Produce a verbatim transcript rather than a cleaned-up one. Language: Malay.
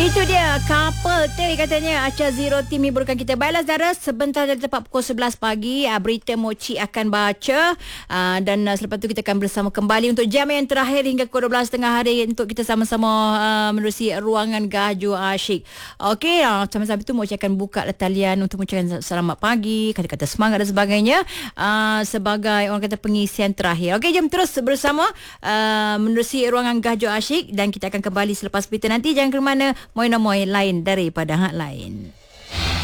Itu dia couple teh katanya Acha Zero Team hiburkan kita. Baiklah saudara, sebentar dari tepat pukul sebelas pagi uh, berita Mochi akan baca uh, dan uh, selepas tu kita akan bersama kembali untuk jam yang terakhir hingga pukul dua belas tiga puluh hari untuk kita sama-sama uh, menerusi ruangan Gajo Asyik. Okey, uh, sama-sama itu Mochi akan buka talian untuk mengucapkan selamat pagi, kata-kata semangat dan sebagainya uh, sebagai orang kata pengisian terakhir. Okey, jom terus bersama uh, menerusi ruangan Gajo Asyik dan kita akan kembali selepas berita nanti. Jangan ke mana, moy-moy lain daripada hak lain.